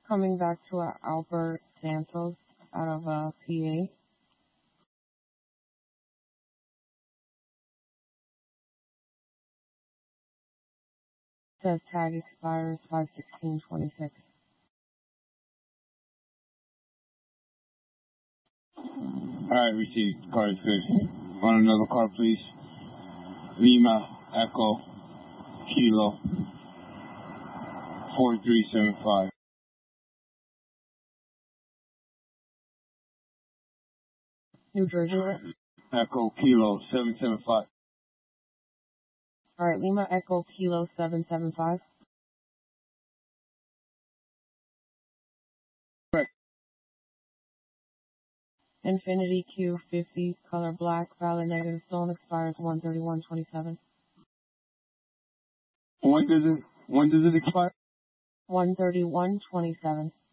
Coming back to Albert Santos out of PA. Says tag expires 5/16/26. Alright, received. Car is good. On another car, please. Lima, Echo, Kilo, 4375. New Jersey. Echo, Kilo, 775. Alright, Lima, Echo, Kilo, 775. Correct. Infinity Q50, color black, valid negative stolen, expires 1/31/27. When does it expire? 1/31/27.